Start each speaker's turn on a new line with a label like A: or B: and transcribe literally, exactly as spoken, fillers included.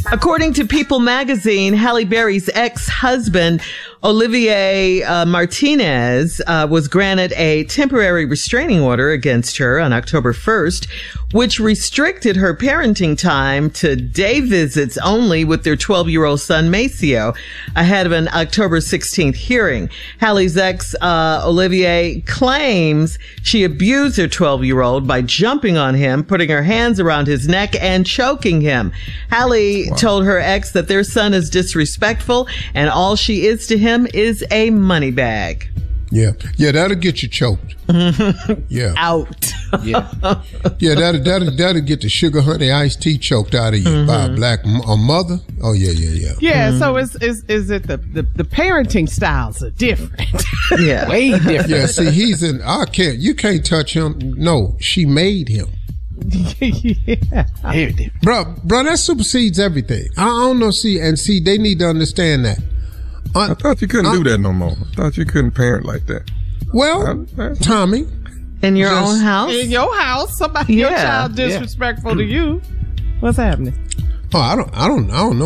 A: According to People magazine, Halle Berry's ex-husband, Olivier uh, Martinez, uh, was granted a temporary restraining order against her on October first, which restricted her parenting time to day visits only with their twelve-year-old son, Maceo, ahead of an October sixteenth hearing. Halle's ex, uh, Olivier, claims she abused her twelve-year-old by jumping on him, putting her hands around his neck, and choking him. Halle wow. told her ex that their son is disrespectful, and all she is to him is a money bag.
B: Yeah, yeah, that'll get you choked. Yeah,
A: out.
B: Yeah, yeah, that'll that'll that'll get the sugar honey iced tea choked out of you mm-hmm. by a black a mother. Oh yeah, yeah, yeah.
C: Yeah.
A: Mm-hmm.
C: So is is is it the, the the parenting styles are different?
A: Yeah,
C: way different.
B: Yeah. See, he's in. I can't. You can't touch him. No, she made him.
C: Yeah, very different.
B: Bro, bro, that supersedes everything. I don't know. See, and see, they need to understand that.
D: I, I thought you couldn't I, do that no more. I thought you couldn't parent like that.
B: Well, I, I, Tommy,
A: in your just, own house,
C: in your house, somebody, yeah, your child disrespectful yeah. to you. What's happening?
B: Oh, I don't, I don't, I don't know.